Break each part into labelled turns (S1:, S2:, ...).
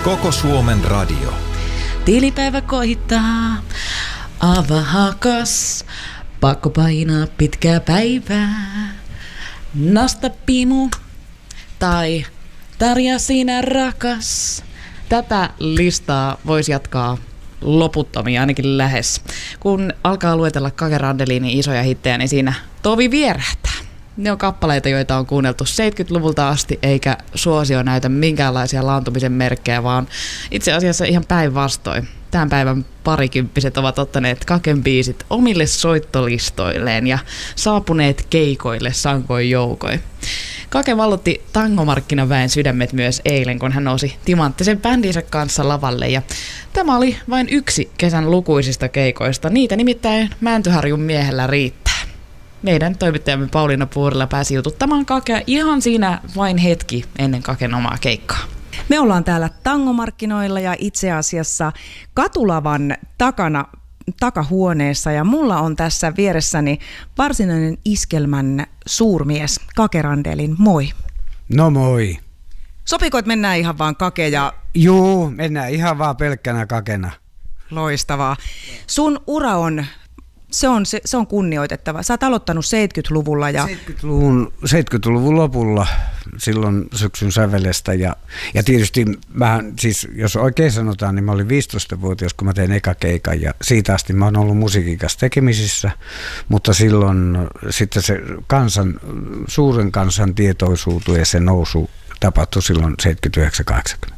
S1: Koko Suomen radio.
S2: Tilipäivä koittaa, avahakas, pakko painaa pitkää päivää. Nasta pimu tai Tarja sinä rakas. Tätä listaa voisi jatkaa loputtomia, ainakin lähes. Kun alkaa luetella Kake Randelinin isoja hittejä, niin siinä tovi vierähtää. Ne on kappaleita, joita on kuunneltu 70-luvulta asti, eikä suosio näytä minkäänlaisia laantumisen merkkejä, vaan itse asiassa ihan päinvastoin. Tämän päivän parikymppiset ovat ottaneet Kaken biisit omille soittolistoilleen ja saapuneet keikoille sankoin joukoin. Kake vallotti tangomarkkinaväen sydämet myös eilen, kun hän nousi timanttisen bändinsä kanssa lavalle. Ja tämä oli vain yksi kesän lukuisista keikoista. Niitä nimittäin Mäntyharjun miehellä riittää. Meidän toimittajamme Pauliina Puurila pääsi jututtamaan Kakea ihan siinä vain hetki ennen Kaken omaa keikkaa.
S3: Me ollaan täällä tangomarkkinoilla ja itse asiassa katulavan takahuoneessa ja mulla on tässä vieressäni varsinainen iskelmän suurmies Kake Randelin. Moi.
S4: No moi.
S3: Sopiko, että mennään ihan vaan Kake ja...
S4: Juu, mennään ihan vaan pelkkänä Kakena.
S3: Loistavaa. Sun ura on... Se on kunnioitettava. Sä oot aloittanut 70-luvulla. Ja...
S4: 70-luvun lopulla silloin syksyn sävelestä ja tietysti vähän, siis jos oikein sanotaan, niin mä olin 15-vuotias, kun mä tein eka keikan ja siitä asti mä oon ollut musiikin kanssa tekemisissä, mutta silloin sitten se suuren kansan tietoisuuteen se nousu tapahtui silloin 79-80.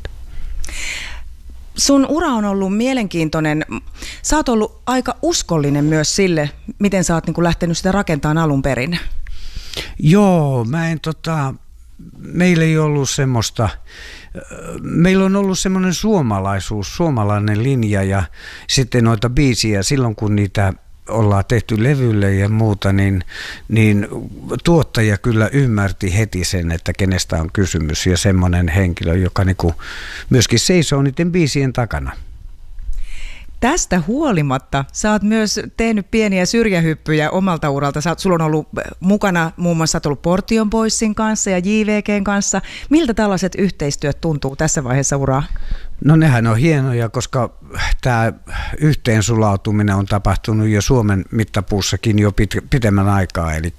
S3: Sun ura on ollut mielenkiintoinen. Sä oot ollut aika uskollinen myös sille, miten sä oot niin kuin lähtenyt sitä rakentamaan alun perin.
S4: Joo, meillä ei ollut semmoista, meillä on ollut semmoinen suomalainen linja ja sitten noita biisiä silloin kun niitä ollaan tehty levylle ja muuta, niin tuottaja kyllä ymmärti heti sen, että kenestä on kysymys ja semmoinen henkilö, joka niinku myöskin seisoo niiden biisien takana.
S3: Tästä huolimatta sä oot myös tehnyt pieniä syrjähyppyjä omalta uralta. Sulla on ollut mukana muun muassa, sä oot ollut Portion Boysin kanssa ja JVGn kanssa. Miltä tällaiset yhteistyöt tuntuu tässä vaiheessa uraa?
S4: No nehän on hienoja, koska tämä yhteensulautuminen on tapahtunut jo Suomen mittapuussakin jo pitemmän aikaa. Eli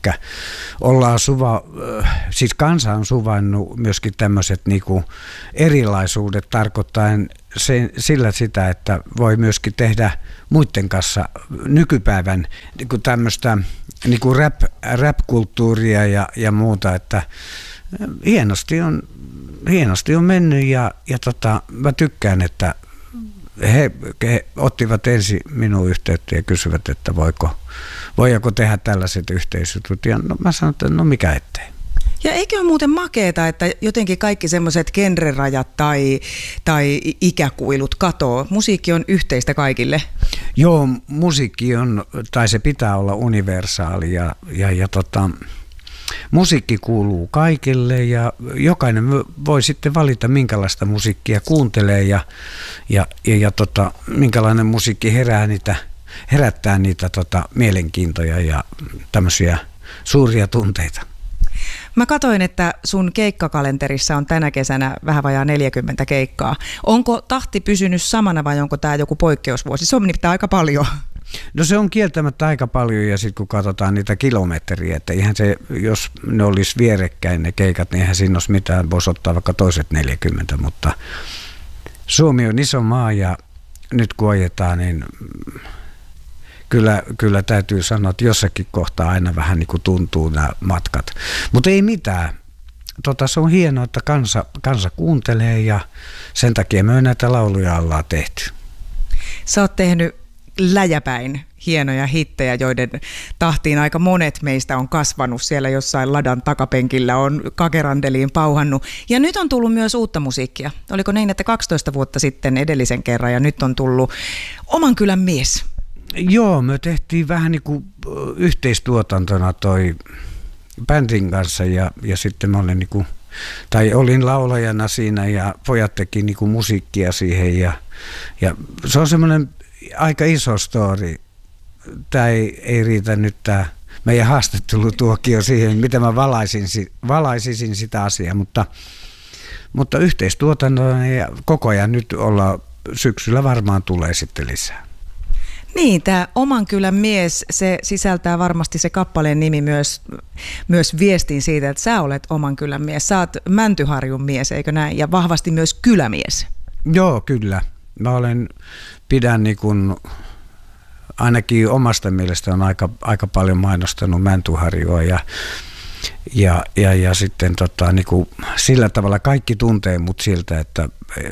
S4: siis kansa on suvainnut myöskin tämmöiset niinku erilaisuudet tarkoittaen sillä sitä, että voi myöskin tehdä muiden kanssa nykypäivän niinku tämmöistä niinku rap-kulttuuria ja muuta, että hienosti on mennyt ja mä tykkään, että he ottivat ensin minun yhteyttä ja kysyvät, että voiko tehdä tällaiset yhteisöt. Ja mä sanoin, että no mikä ettei.
S3: Ja eikö ole muuten makeeta, että jotenkin kaikki semmoiset genrerajat tai ikäkuilut katoo? Musiikki on yhteistä kaikille.
S4: Joo, musiikki on, tai se pitää olla universaali ja musiikki kuuluu kaikille ja jokainen voi sitten valita, minkälaista musiikkia kuuntelee ja minkälainen musiikki herättää niitä mielenkiintoja ja tämmöisiä suuria tunteita.
S3: Mä katsoin, että sun keikkakalenterissa on tänä kesänä vähän vajaa 40 keikkaa. Onko tahti pysynyt samana vai onko tämä joku poikkeusvuosi? Se on nimittäin aika paljon.
S4: No se on kieltämättä aika paljon ja sitten kun katsotaan niitä kilometriä, että ihan se, jos ne olisi vierekkäin ne keikat, niin eihän siinä olisi mitään, voisi ottaa vaikka toiset 40, mutta Suomi on iso maa ja nyt kun ajetaan, niin kyllä täytyy sanoa, että jossakin kohtaa aina vähän niin kuin tuntuu nämä matkat, mutta ei mitään. Se on hienoa, että kansa kuuntelee ja sen takia me näitä lauluja ollaan tehty.
S3: Sä oot tehnyt läjäpäin hienoja hittejä, joiden tahtiin aika monet meistä on kasvanut siellä jossain ladan takapenkillä, on Kake Randeliin pauhannut. Ja nyt on tullut myös uutta musiikkia. Oliko niin, että 12 vuotta sitten edellisen kerran ja nyt on tullut Oman kylän mies?
S4: Joo, me tehtiin vähän niin kuin yhteistuotantona toi bändin kanssa ja sitten mä olin olin laulajana siinä ja pojat teki niin kuin musiikkia siihen ja se on semmoinen aika iso story. Tämä ei riitä nyt tämä meidän haastattelutuokio siihen, miten mä valaisisin sitä asiaa, mutta Mutta yhteistuotantoa ja koko ajan nyt syksyllä varmaan tulee sitten lisää.
S3: Niin, tämä Oman kylän mies, se sisältää varmasti se kappaleen nimi myös viestin siitä, että sä olet Oman kylän mies. Sä oot Mäntyharjun mies, eikö näin? Ja vahvasti myös kylämies. Joo,
S4: kyllä. Mä pidän niin kuin, ainakin omasta mielestä on aika paljon mainostanut Mäntyharjua ja sitten niin kuin, sillä tavalla kaikki tuntee mut siltä, että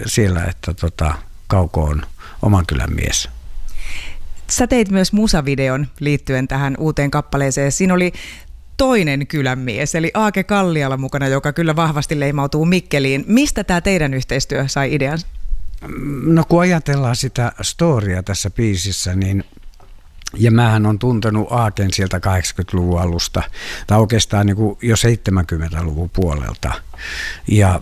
S4: Kauko on Oman kylän mies.
S3: Sä teit myös musavideon liittyen tähän uuteen kappaleeseen. Siinä oli toinen kylänmies, eli Aake Kalliala mukana, joka kyllä vahvasti leimautuu Mikkeliin. Mistä tämä teidän yhteistyö sai idean?
S4: No kun ajatellaan sitä storya tässä biisissä, niin ja mähän on tuntenut Aaken sieltä 80-luvun alusta, tai oikeastaan niin kuin jo 70-luvun puolelta. Ja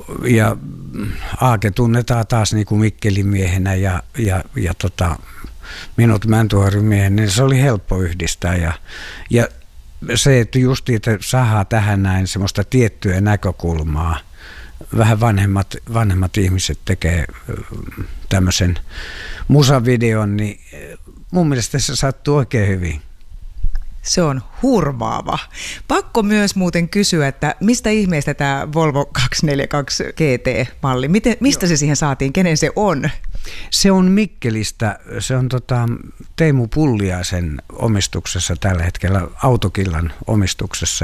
S4: Aake tunnetaan taas niin kuin Mikkelin miehenä ja minut Mäntyharjun miehen, niin se oli helppo yhdistää. Ja se, että just että sahaa tähän näin semmoista tiettyä näkökulmaa, vähän vanhemmat ihmiset tekee tämmöisen musavideon, niin mun mielestä se sattuu oikein hyvin.
S3: Se on hurmaava. Pakko myös muuten kysyä, että mistä ihmeestä tämä Volvo 242 GT-malli, mistä se siihen saatiin, kenen se on?
S4: Se on Mikkelistä, se on Teemu Pulliaisen omistuksessa tällä hetkellä, Autokillan omistuksessa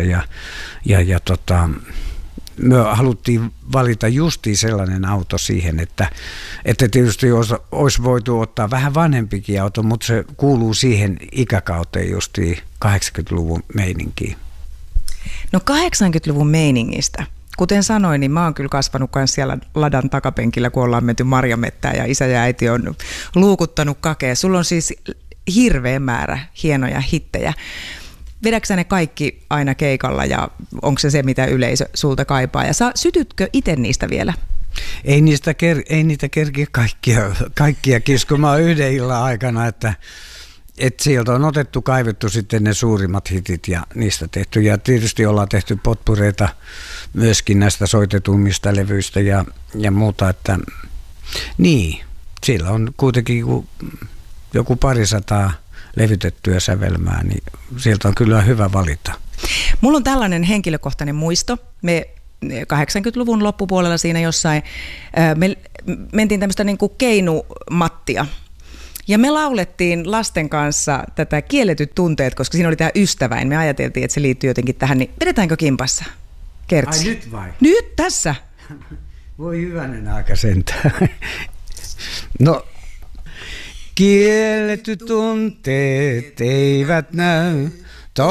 S4: me haluttiin valita justiin sellainen auto siihen, että tietysti olisi voitu ottaa vähän vanhempikin auto, mutta se kuuluu siihen ikäkauteen justiin 80-luvun meininkiin.
S3: No 80-luvun meiningistä. Kuten sanoin, niin mä oon kyllä kasvanut myös siellä ladan takapenkillä, kun ollaan menty marjamettään ja isä ja äiti on luukuttanut kakea. Sulla on siis hirveä määrä hienoja hittejä. Vedäksä ne kaikki aina keikalla ja onko se mitä yleisö sulta kaipaa? Ja sytytkö itse niistä vielä?
S4: Ei niitä kerkiä kaikkia kiskomaan yhden illan aikana, että sieltä on kaivettu sitten ne suurimmat hitit ja niistä tehty. Ja tietysti ollaan tehty potpureita myöskin näistä soitetummista levyistä ja muuta, että niin, siellä on kuitenkin joku 200 levytettyä sävelmää, niin sieltä on kyllä hyvä valita.
S3: Mulla on tällainen henkilökohtainen muisto. Me 80-luvun loppupuolella siinä jossain, me mentiin tämmöistä niin kuin keinumattia. Ja me laulettiin lasten kanssa tätä Kielletyt tunteet, koska siinä oli tämä ystäväin. Me ajateltiin, että se liittyy jotenkin tähän, niin vedetäänkö kimpassa? Kertsi.
S4: Ai nyt vai?
S3: Nyt tässä.
S4: Voi hyvänen aika sentään. No, kielletyt tunteet eivät näy.